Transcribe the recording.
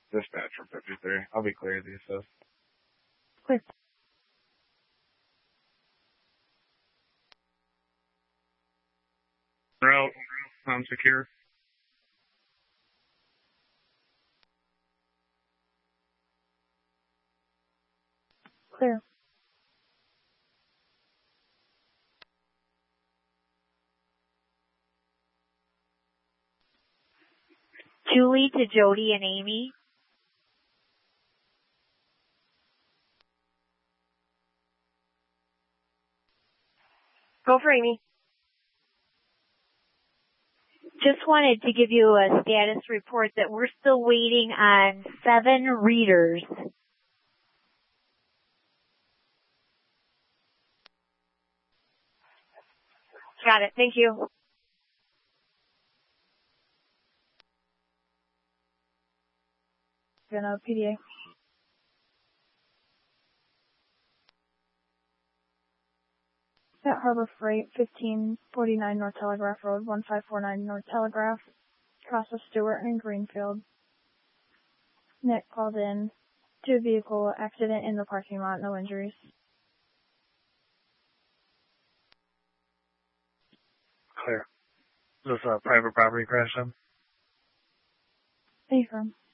Dispatch from 53. I'll be clear, these says. Clear. Route, secure. Clear. Julie to Jody and Amy. Go for Amy. Just wanted to give you a status report that we're still waiting on 7 readers. Got it. Thank you. Gonna PDA. At Harbor Freight, 1549 North Telegraph Road, 1549 North Telegraph, cross of Stewart and Greenfield. Nick called in. 2-vehicle accident in the parking lot, no injuries. Clear. Is this a private property crash then? Affirm.